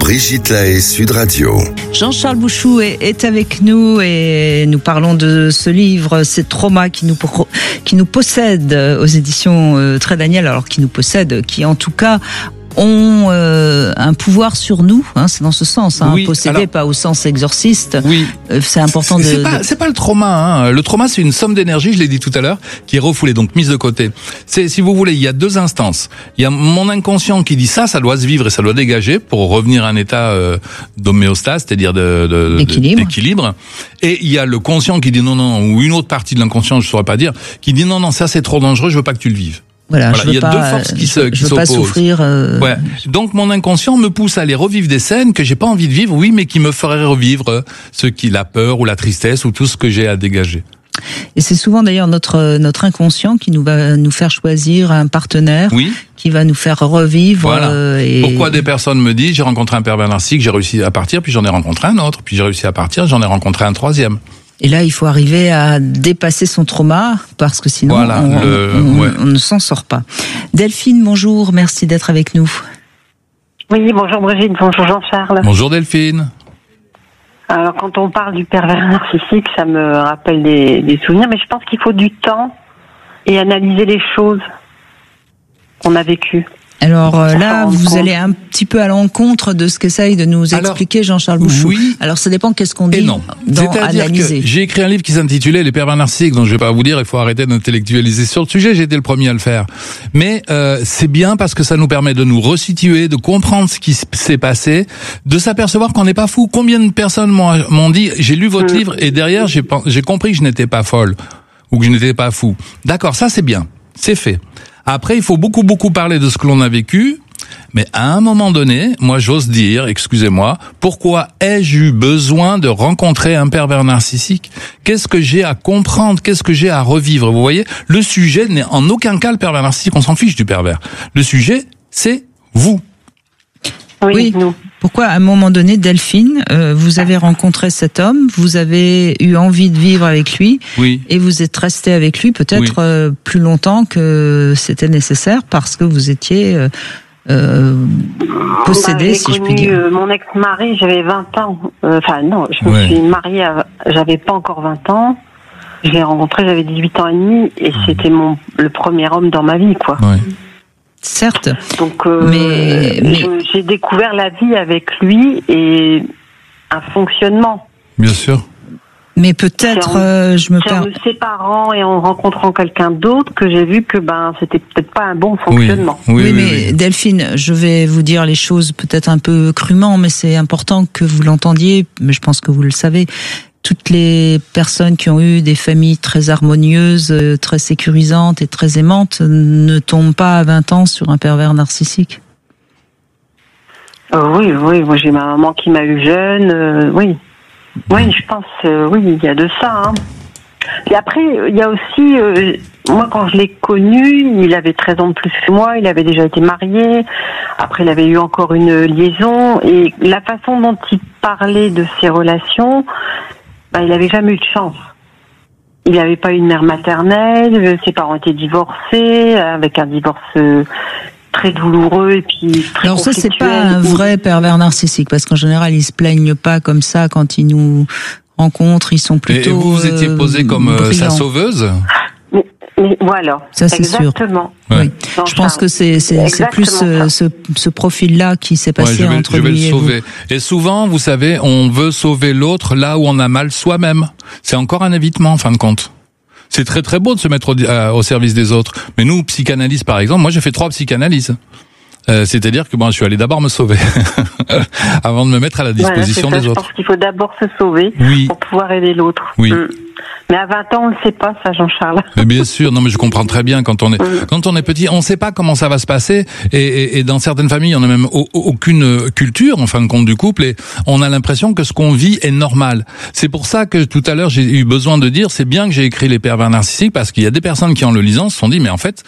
Brigitte Lahaie, Sud Radio. Jean-Charles Bouchou est avec nous et nous parlons de ce livre, ces traumas qui nous possèdent aux éditions Trait Daniel, alors qui nous possèdent, qui en tout cas ont un pouvoir sur nous, hein, c'est dans ce sens, hein, oui, possédé, alors, pas au sens exorciste. Oui. C'est important c'est pas le trauma, hein. Le trauma, c'est une somme d'énergie, je l'ai dit tout à l'heure, qui est refoulée, donc mise de côté. C'est, si vous voulez, il y a deux instances. Il y a mon inconscient qui dit ça doit se vivre et ça doit dégager pour revenir à un état d'homéostase, c'est-à-dire d'équilibre. Et il y a le conscient qui dit non, ou une autre partie de l'inconscient, je saurais pas dire, qui dit non, ça c'est trop dangereux, je veux pas que tu le vives. Voilà, il y a deux forces qui s'opposent. Je veux pas souffrir. Ouais. Donc mon inconscient me pousse à aller revivre des scènes que j'ai pas envie de vivre, oui, mais qui me feraient revivre la peur ou la tristesse ou tout ce que j'ai à dégager. Et c'est souvent d'ailleurs notre inconscient qui va nous faire choisir un partenaire, oui, qui va nous faire revivre. Voilà. Pourquoi des personnes me disent j'ai rencontré un pervers narcissique, j'ai réussi à partir, puis j'en ai rencontré un autre, puis j'ai réussi à partir, j'en ai rencontré un troisième. Et là, il faut arriver à dépasser son trauma, parce que sinon, voilà, on ne s'en sort pas. Delphine, bonjour, merci d'être avec nous. Oui, bonjour Brigitte, bonjour Jean-Charles. Bonjour Delphine. Alors, quand on parle du pervers narcissique, ça me rappelle des souvenirs, mais je pense qu'il faut du temps et analyser les choses qu'on a vécues. Alors là, vous allez un petit peu à l'encontre de ce qu'essaye de nous expliquer Jean-Charles Bouchou. Oui. Alors ça dépend qu'est-ce qu'on dit non. dans C'est-à-dire analyser. que j'ai écrit un livre qui s'intitulait Les pervers narcissiques, donc je vais pas vous dire, il faut arrêter d'intellectualiser sur le sujet, j'ai été le premier à le faire. Mais c'est bien parce que ça nous permet de nous resituer, de comprendre ce qui s'est passé, de s'apercevoir qu'on n'est pas fou. Combien de personnes m'ont dit, j'ai lu votre livre et derrière j'ai compris que je n'étais pas folle ou que je n'étais pas fou. D'accord, ça c'est bien, c'est fait. Après, il faut beaucoup parler de ce que l'on a vécu, mais à un moment donné, moi j'ose dire, excusez-moi, pourquoi ai-je eu besoin de rencontrer un pervers narcissique ? Qu'est-ce que j'ai à comprendre ? Qu'est-ce que j'ai à revivre ? Vous voyez, le sujet n'est en aucun cas le pervers narcissique, on s'en fiche du pervers. Le sujet, c'est vous. Oui, nous. Pourquoi, à un moment donné, Delphine, vous avez rencontré cet homme, vous avez eu envie de vivre avec lui, oui, et vous êtes resté avec lui peut-être plus longtemps que c'était nécessaire parce que vous étiez possédé, si je puis dire. Mon ex-mari, j'avais 20 ans. Je me suis mariée, j'avais pas encore 20 ans. Je l'ai rencontré, j'avais 18 ans et demi, et c'était le premier homme dans ma vie, quoi. Ouais. Certes. Donc, mais j'ai découvert la vie avec lui et un fonctionnement. Bien sûr. Mais peut-être, je me perds. En me séparant et en rencontrant quelqu'un d'autre que j'ai vu que c'était peut-être pas un bon fonctionnement. Oui, mais Delphine, je vais vous dire les choses peut-être un peu crûment, mais c'est important que vous l'entendiez. Mais je pense que vous le savez. Toutes les personnes qui ont eu des familles très harmonieuses, très sécurisantes et très aimantes ne tombent pas à 20 ans sur un pervers narcissique. Oui, moi j'ai ma maman qui m'a eu jeune, oui, je pense, il y a de ça. Hein. Et après, il y a aussi, moi quand je l'ai connu, il avait 13 ans de plus que moi, il avait déjà été marié, après il avait eu encore une liaison, et la façon dont il parlait de ses relations, il n'avait jamais eu de chance. Il n'avait pas eu une mère maternelle, ses parents étaient divorcés, avec un divorce très douloureux et puis très Alors ça, c'est conflictuel. pas un vrai pervers narcissique, parce qu'en général, ils se plaignent pas comme ça quand ils nous rencontrent, ils sont plutôt Et vous étiez posée comme sa sauveuse ? Mais voilà, ça c'est exactement. Sûr. Oui. Je pense que c'est plus ce profil-là qui s'est passé entre lui et vous. Et souvent, vous savez, on veut sauver l'autre là où on a mal soi-même. C'est encore un évitement, en fin de compte. C'est très très beau de se mettre au service des autres. Mais nous, psychanalyse par exemple, moi j'ai fait 3 psychanalyses. C'est-à-dire que je suis allé d'abord me sauver avant de me mettre à la disposition des autres. Je pense qu'il faut d'abord se sauver pour pouvoir aider l'autre. Oui. Mais à 20 ans, on ne sait pas ça, Jean-Charles. Mais bien sûr, non mais je comprends très bien quand on est petit, on ne sait pas comment ça va se passer et dans certaines familles, on n'a même aucune culture en fin de compte du couple et on a l'impression que ce qu'on vit est normal. C'est pour ça que tout à l'heure j'ai eu besoin de dire c'est bien que j'ai écrit Les pervers narcissiques parce qu'il y a des personnes qui en le lisant se sont dit mais en fait